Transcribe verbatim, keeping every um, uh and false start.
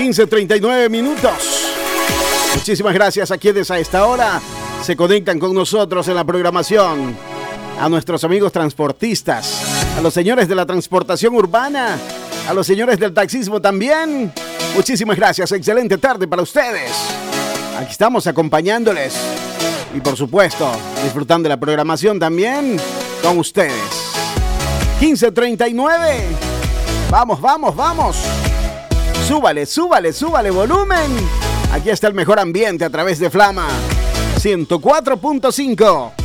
quince treinta y nueve minutos. Muchísimas gracias a quienes a esta hora se conectan con nosotros en la programación. A nuestros amigos transportistas, a los señores de la transportación urbana, a los señores del taxismo también. Muchísimas gracias, excelente tarde para ustedes. Aquí estamos acompañándoles y por supuesto disfrutando de la programación también con ustedes. quince treinta y nueve. Vamos, vamos, vamos. Súbale, súbale, súbale volumen. Aquí está el mejor ambiente a través de Flama ciento cuatro punto cinco.